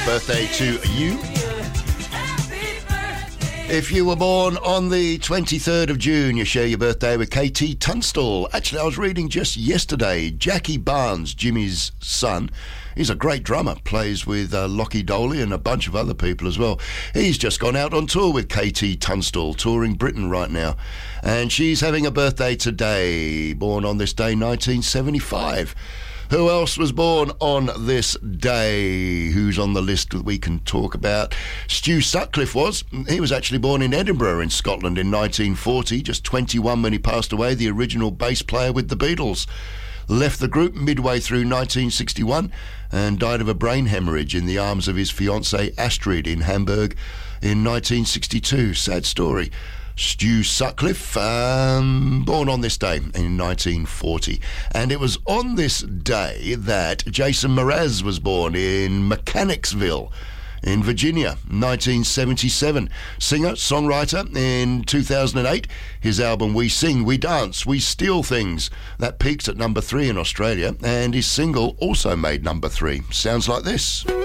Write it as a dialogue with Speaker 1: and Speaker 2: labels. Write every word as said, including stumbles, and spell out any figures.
Speaker 1: Birthday to you. If you were born on the twenty-third of June, you share your birthday with K T Tunstall. Actually, I was reading just yesterday, Jackie Barnes, Jimmy's son, he's a great drummer, plays with uh, Lockie Doley and a bunch of other people as well. He's just gone out on tour with K T Tunstall, touring Britain right now. And she's having a birthday today, born on this day, nineteen seventy-five. Who else was born on this day? Who's on the list that we can talk about? Stu Sutcliffe was. He was actually born in Edinburgh in Scotland in nineteen forty, just twenty-one when he passed away, the original bass player with the Beatles. Left the group midway through nineteen sixty-one and died of a brain hemorrhage in the arms of his fiancée Astrid in Hamburg in nineteen sixty-two. Sad story. Stu Sutcliffe, um, born on this day in nineteen forty. And it was on this day that Jason Mraz was born in Mechanicsville in Virginia, nineteen seventy-seven. Singer, songwriter. In two thousand eight, his album We Sing, We Dance, We Steal Things, that peaked at number three in Australia, and his single also made number three. Sounds like this.